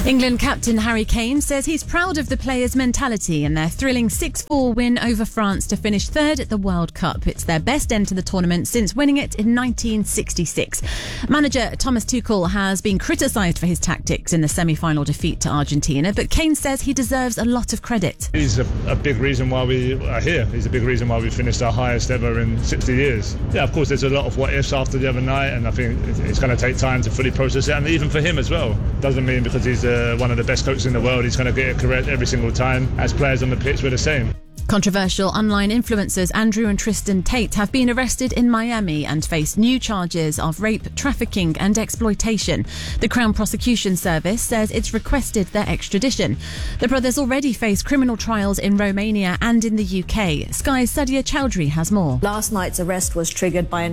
England captain Harry Kane says he's proud of the players' mentality and their thrilling 6-4 win over France to finish third at the World Cup. It's their best end to the tournament since winning it in 1966. Manager Thomas Tuchel has been criticised for his tactics in the semi-final defeat to Argentina, but Kane says he deserves a lot of credit. He's a big reason why we are here. He's a big reason why we finished our highest ever in 60 years. Yeah, of course, there's a lot of what-ifs after the other night, and I think it's going to take time to fully process it, and even for him as well. Doesn't mean because he's one of the best coaches in the world, he's going to get it correct every single time. As players on the pitch, we're the same. Controversial online influencers Andrew and Tristan Tate have been arrested in Miami and face new charges of rape, trafficking and exploitation. The Crown Prosecution Service says it's requested their extradition. The brothers already face criminal trials in Romania and in the UK. Sky's Sadia Chowdhury has more. Last night's arrest was triggered by a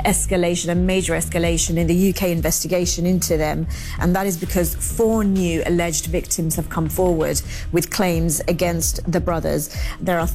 major escalation in the UK investigation into them, and that is because 4 new alleged victims have come forward with claims against the brothers. There are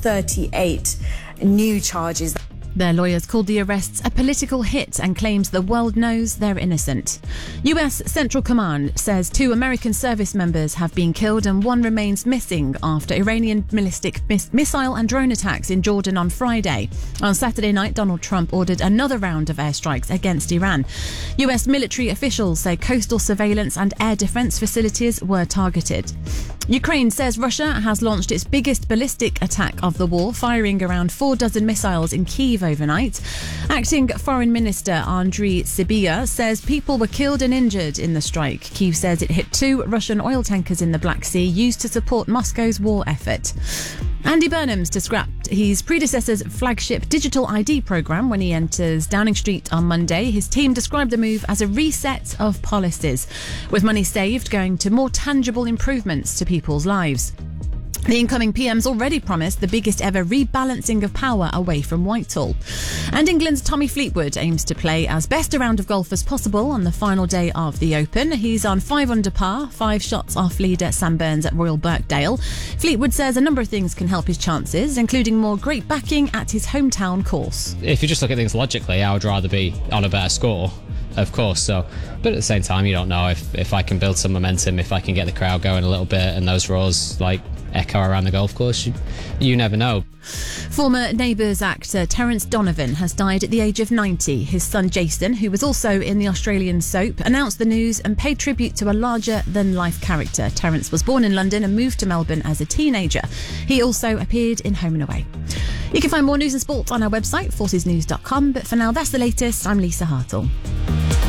38 new charges. Their lawyers called the arrests a political hit and claims the world knows they're innocent. US Central Command says 2 American service members have been killed and 1 remains missing after Iranian ballistic missile and drone attacks in Jordan on Friday. On Saturday night, Donald Trump ordered another round of airstrikes against Iran. US military officials say coastal surveillance and air defense facilities were targeted. Ukraine says Russia has launched its biggest ballistic attack of the war, firing around 4 dozen missiles in Kyiv overnight. Acting Foreign Minister Andriy Sybiha says people were killed and injured in the strike. Kyiv says it hit 2 Russian oil tankers in the Black Sea used to support Moscow's war effort. Andy Burnham's to scrap his predecessor's flagship digital ID programme when he enters Downing Street on Monday. His team described the move as a reset of policies, with money saved going to more tangible improvements to people's lives. The incoming PM's already promised the biggest ever rebalancing of power away from Whitehall. And England's Tommy Fleetwood aims to play as best a round of golf as possible on the final day of the Open. He's on 5 under par, 5 shots off leader Sam Burns at Royal Birkdale. Fleetwood says a number of things can help his chances, including more great backing at his hometown course. If you just look at things logically, I would rather be on a better score, of course. But at the same time, you don't know if I can build some momentum, if I can get the crowd going a little bit, and those roars echo around the golf course. You never know. Former Neighbours actor Terence Donovan has died at the age of 90. His son Jason, who was also in the Australian soap, announced the news and paid tribute to a larger-than-life character. Terence was born in London and moved to Melbourne as a teenager. He also appeared in Home and Away. You can find more news and sport on our website, forcesnews.com. But for now, that's the latest. I'm Lisa Hartle.